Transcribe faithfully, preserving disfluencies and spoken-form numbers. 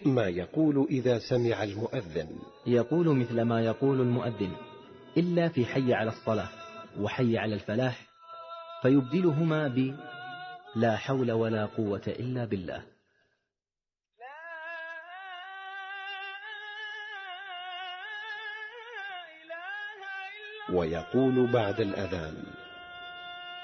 ما يقول إذا سمع المؤذن؟ يقول مثل ما يقول المؤذن، إلا في حي على الصلاة وحي على الفلاح، فيبدلهما ب لا حول ولا قوة إلا بالله. ويقول بعد الأذان: